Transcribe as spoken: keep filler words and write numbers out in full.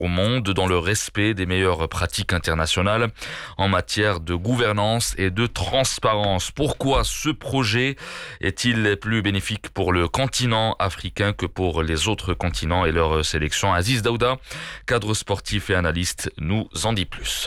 au monde dans le respect des meilleures pratiques internationales en matière de gouvernance et de transparence. Pourquoi ce projet est-il plus bénéfique pour le continent africain que pour les autres continents et leur sélection? Aziz Daouda, cadre sportif et analyste, nous en dit plus.